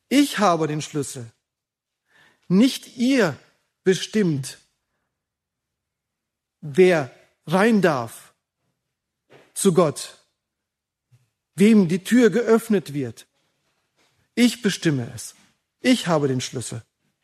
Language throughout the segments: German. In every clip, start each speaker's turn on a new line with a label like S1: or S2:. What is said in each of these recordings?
S1: Ich habe den Schlüssel. Nicht ihr bestimmt, wer rein darf zu Gott, wem die Tür geöffnet wird. Ich bestimme es. Ich habe den Schlüssel.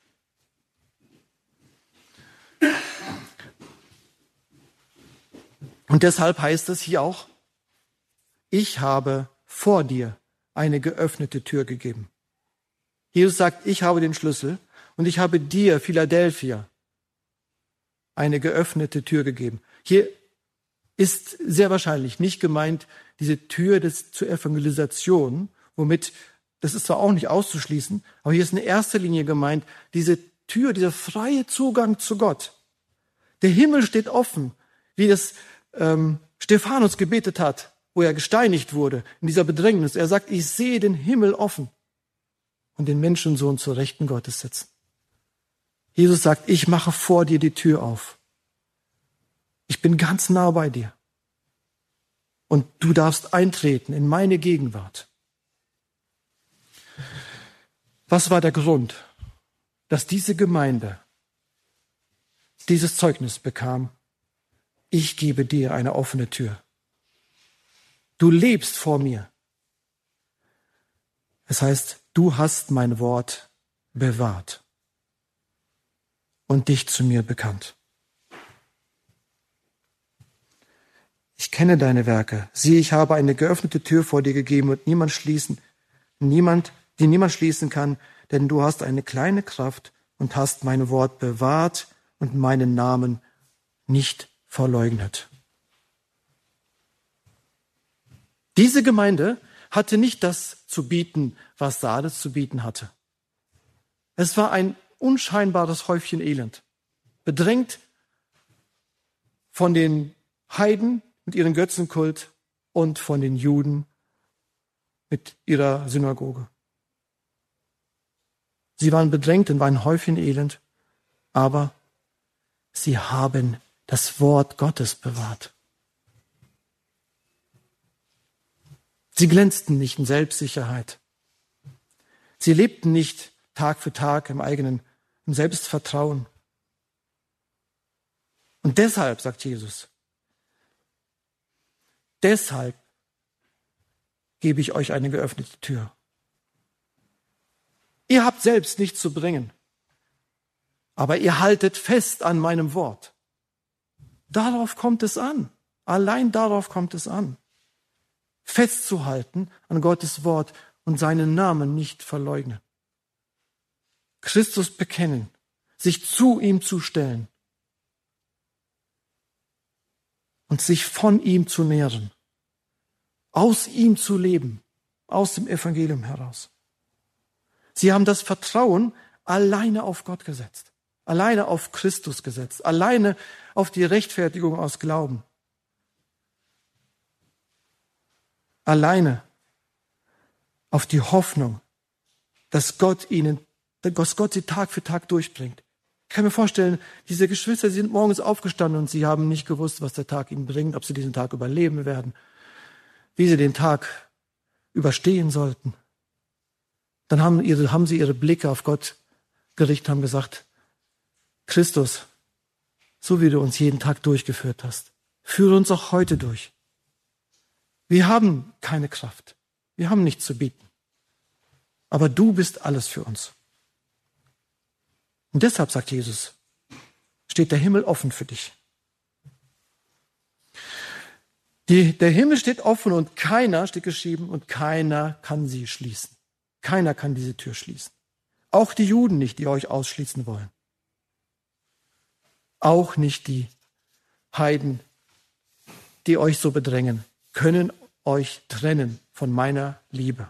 S1: Und deshalb heißt es hier auch, ich habe vor dir eine geöffnete Tür gegeben. Jesus sagt, ich habe den Schlüssel und ich habe dir, Philadelphia, eine geöffnete Tür gegeben. Hier ist sehr wahrscheinlich nicht gemeint diese Tür zur Evangelisation, womit, das ist zwar auch nicht auszuschließen, aber hier ist in erster Linie gemeint, diese Tür, dieser freie Zugang zu Gott. Der Himmel steht offen, wie das Stephanus gebetet hat, wo er gesteinigt wurde, in dieser Bedrängnis. Er sagt, ich sehe den Himmel offen und den Menschensohn zur Rechten Gottes sitzen. Jesus sagt, ich mache vor dir die Tür auf. Ich bin ganz nah bei dir. Und du darfst eintreten in meine Gegenwart. Was war der Grund, dass diese Gemeinde dieses Zeugnis bekam? Ich gebe dir eine offene Tür. Du lebst vor mir. Es heißt, du hast mein Wort bewahrt und dich zu mir bekannt. Ich kenne deine Werke. Siehe, ich habe eine geöffnete Tür vor dir gegeben und niemand schließen kann, denn du hast eine kleine Kraft und hast mein Wort bewahrt und meinen Namen nicht verleugnet. Diese Gemeinde hatte nicht das zu bieten, was Sardes zu bieten hatte. Es war ein unscheinbares Häufchen Elend, bedrängt von den Heiden mit ihrem Götzenkult und von den Juden mit ihrer Synagoge. Sie waren bedrängt und waren ein Häufchen Elend, aber sie haben das Wort Gottes bewahrt. Sie glänzten nicht in Selbstsicherheit. Sie lebten nicht Tag für Tag im Selbstvertrauen. Und deshalb, sagt Jesus, deshalb gebe ich euch eine geöffnete Tür. Ihr habt selbst nichts zu bringen, aber ihr haltet fest an meinem Wort. Darauf kommt es an. Allein darauf kommt es an. Festzuhalten an Gottes Wort und seinen Namen nicht verleugnen. Christus bekennen, sich zu ihm zu stellen und sich von ihm zu nähren, aus ihm zu leben, aus dem Evangelium heraus. Sie haben das Vertrauen alleine auf Gott gesetzt, alleine auf Christus gesetzt, alleine auf die Rechtfertigung aus Glauben. Alleine auf die Hoffnung, dass Gott sie Tag für Tag durchbringt. Ich kann mir vorstellen, diese Geschwister, sie sind morgens aufgestanden und sie haben nicht gewusst, was der Tag ihnen bringt, ob sie diesen Tag überleben werden, wie sie den Tag überstehen sollten. Dann haben sie ihre Blicke auf Gott gerichtet, haben gesagt, Christus, so wie du uns jeden Tag durchgeführt hast, führe uns auch heute durch. Wir haben keine Kraft. Wir haben nichts zu bieten. Aber du bist alles für uns. Und deshalb, sagt Jesus, steht der Himmel offen für dich. Der Himmel steht offen und keiner, steht geschrieben, und keiner kann sie schließen. Keiner kann diese Tür schließen. Auch die Juden nicht, die euch ausschließen wollen. Auch nicht die Heiden, die euch so bedrängen, können euch trennen von meiner Liebe.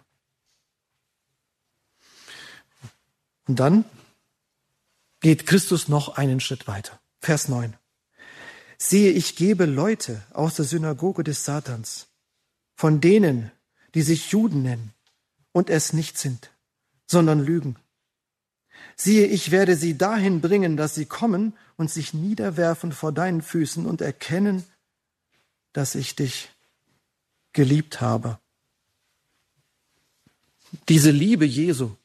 S1: Und dann geht Christus noch einen Schritt weiter. Vers 9. Siehe, ich gebe Leute aus der Synagoge des Satans, von denen, die sich Juden nennen und es nicht sind, sondern lügen. Siehe, ich werde sie dahin bringen, dass sie kommen und sich niederwerfen vor deinen Füßen und erkennen, dass ich dich geliebt habe. Diese Liebe Jesu,